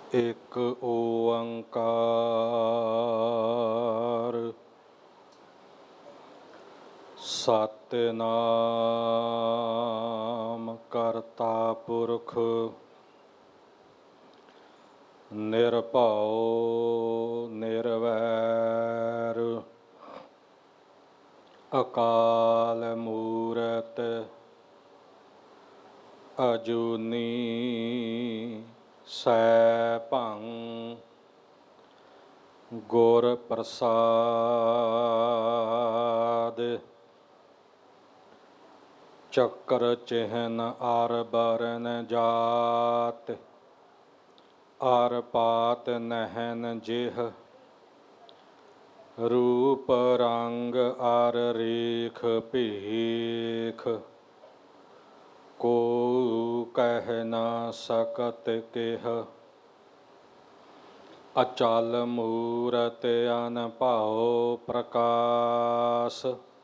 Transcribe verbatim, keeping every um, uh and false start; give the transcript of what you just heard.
ਇੱਕ ਓੰਕਾਰ ਸਤਿਨਾਮ ਕਰਤਾ ਪੁਰਖ ਨਿਰਭਉ ਨਿਰਵੈਰ ਅਕਾਲ ਮੂਰਤ ਅਜੂਨੀ ਸੈਭੰ ਗੁਰ ਪ੍ਰਸਾਦਿ ਚੱਕਰ ਚਿਹਨ ਅਰ ਬਰਨ ਜਾਤਿ ਅਰ ਪਾਤ ਨਹਿਨ ਜਿਹ ਰੂਪ ਰੰਗ ਅਰ ਰੇਖ ਭੇਖ ਕੋ ਕਹਿ ਨਾ ਸਕਤ ਕਿਹ ਅਚਲ ਮੂਰਤਿ ਅਨਭਉ ਪ੍ਰਕਾਸ਼